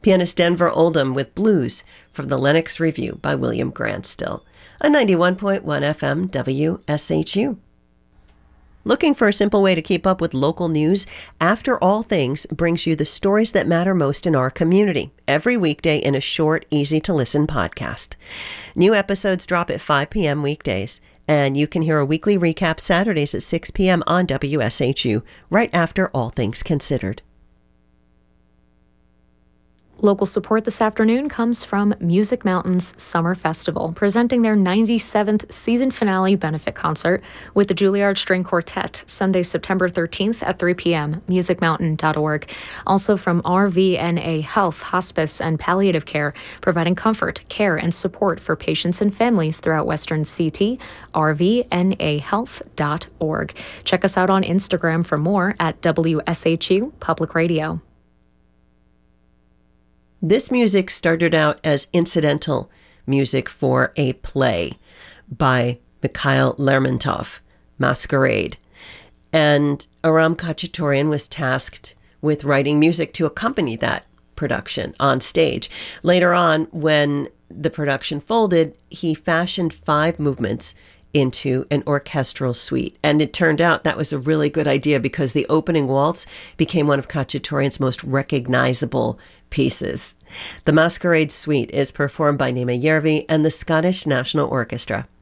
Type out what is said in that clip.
Pianist Denver Oldham with Blues from the Lenox Review by William Grantstill on 91.1 FM WSHU. Looking for a simple way to keep up with local news? After All Things brings you the stories that matter most in our community every weekday in a short, easy-to-listen podcast. New episodes drop at 5 p.m. weekdays, and you can hear a weekly recap Saturdays at 6 p.m. on WSHU, right after All Things Considered. Local support this afternoon comes from Music Mountain's Summer Festival, presenting their 97th season finale benefit concert with the Juilliard String Quartet, Sunday, September 13th at 3 p.m., musicmountain.org. Also from RVNA Health, Hospice, and Palliative Care, providing comfort, care, and support for patients and families throughout Western CT, rvnahealth.org. Check us out on Instagram for more at WSHU Public Radio. This music started out as incidental music for a play by Mikhail Lermontov, Masquerade. And Aram Khachaturian was tasked with writing music to accompany that production on stage. Later on, when the production folded, he fashioned 5 movements into an orchestral suite. And it turned out that was a really good idea because the opening waltz became one of Khachaturian's most recognizable pieces. The Masquerade Suite is performed by Nema Järvi and the Scottish National Orchestra.